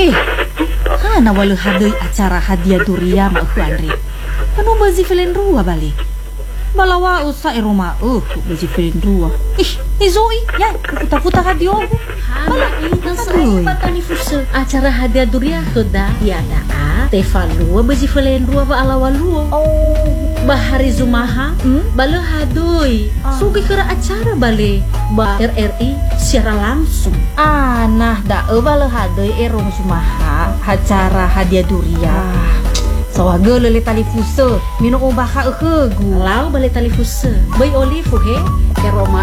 Eh, hana walau hadai acara hadiah durian mak aku Andre. Panu bazi filen rua balik. Balawa usa rumah bazi filen rua. Zoi ya, puta-puta hadiah aku. Hana nang sai patani fusa acara hadiah durian toda ya daa. Tevalua bazi filen rua ba alawalua. Bahari Zumaha, bala hadoi. Sugi kira acara bale ba RRI secara langsung. Nah da bala hadoi erong Zumaha acara hadiah durian. Sawaga lele tali fusa minum ubah ka gu. Lau bale tali fusa. Bay olive he, ke Roma